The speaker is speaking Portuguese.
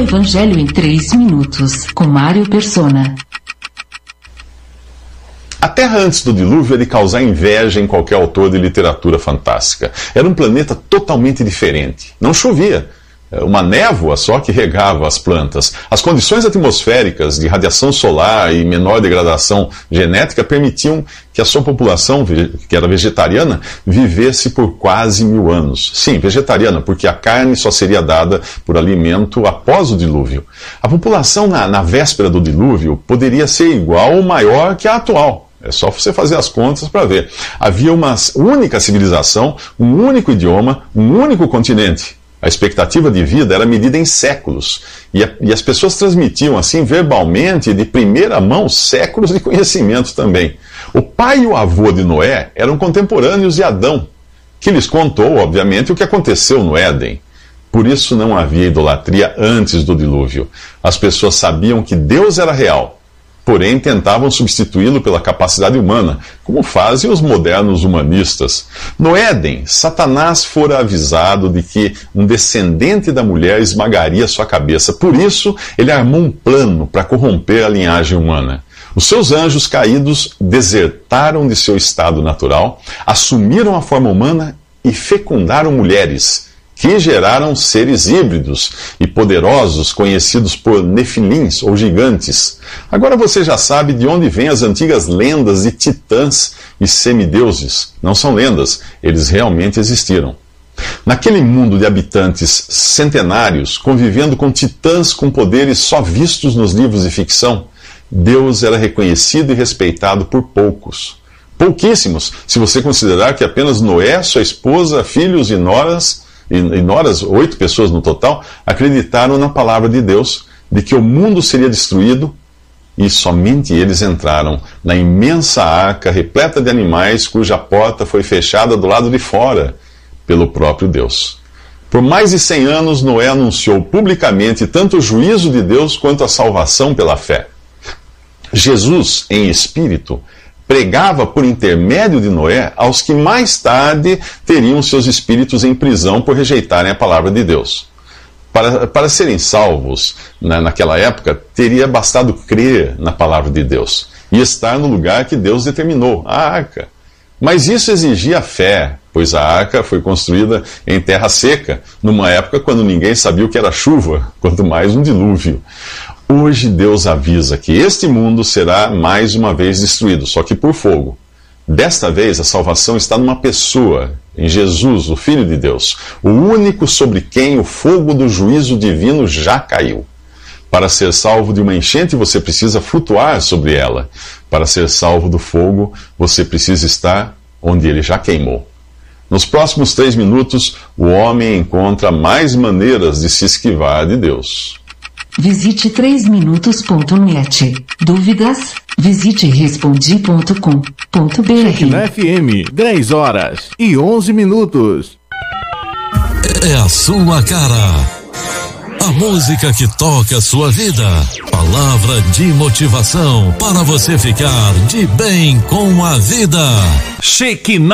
Evangelho em 3 minutos, com Mário Persona. A Terra antes do dilúvio é de causar inveja em qualquer autor de literatura fantástica. Era um planeta totalmente diferente. Não chovia. Uma névoa só que regava as plantas. As condições atmosféricas de radiação solar e menor degradação genética permitiam que a sua população, que era vegetariana, vivesse por quase 1000 anos. Sim, vegetariana, porque a carne só seria dada por alimento após o dilúvio. A população na véspera do dilúvio poderia ser igual ou maior que a atual. É só você fazer as contas para ver. Havia uma única civilização, um único idioma, um único continente. A expectativa de vida era medida em séculos. E as pessoas transmitiam, assim, verbalmente, de primeira mão, séculos de conhecimento também. O pai e o avô de Noé eram contemporâneos de Adão, que lhes contou, obviamente, o que aconteceu no Éden. Por isso não havia idolatria antes do dilúvio. As pessoas sabiam que Deus era real, porém tentavam substituí-lo pela capacidade humana, como fazem os modernos humanistas. No Éden, Satanás fora avisado de que um descendente da mulher esmagaria sua cabeça. Por isso, ele armou um plano para corromper a linhagem humana. Os seus anjos caídos desertaram de seu estado natural, assumiram a forma humana e fecundaram mulheres, que geraram seres híbridos e poderosos conhecidos por nefilins ou gigantes. Agora você já sabe de onde vêm as antigas lendas de titãs e semideuses. Não são lendas, eles realmente existiram. Naquele mundo de habitantes centenários, convivendo com titãs com poderes só vistos nos livros de ficção, Deus era reconhecido e respeitado por poucos. Pouquíssimos, se você considerar que apenas Noé, sua esposa, filhos e noras, 8 pessoas no total, acreditaram na palavra de Deus, de que o mundo seria destruído, e somente eles entraram na imensa arca repleta de animais, cuja porta foi fechada do lado de fora pelo próprio Deus. Por mais de 100 anos, Noé anunciou publicamente tanto o juízo de Deus quanto a salvação pela fé. Jesus, em espírito, pregava por intermédio de Noé aos que mais tarde teriam seus espíritos em prisão por rejeitarem a palavra de Deus. Para serem salvos, naquela época, teria bastado crer na palavra de Deus e estar no lugar que Deus determinou, a arca. Mas isso exigia fé, pois a arca foi construída em terra seca, numa época quando ninguém sabia o que era chuva, quanto mais um dilúvio. Hoje Deus avisa que este mundo será mais uma vez destruído, só que por fogo. Desta vez a salvação está numa pessoa, em Jesus, o Filho de Deus, o único sobre quem o fogo do juízo divino já caiu. Para ser salvo de uma enchente, você precisa flutuar sobre ela. Para ser salvo do fogo, você precisa estar onde ele já queimou. Nos próximos 3 minutos, o homem encontra mais maneiras de se esquivar de Deus. Visite 3minutos.net. Dúvidas? Visite respondi.com.br. Shekinah FM, 10 horas e 11 minutos. É a sua cara. A música que toca a sua vida. Palavra de motivação para você ficar de bem com a vida. Shekinah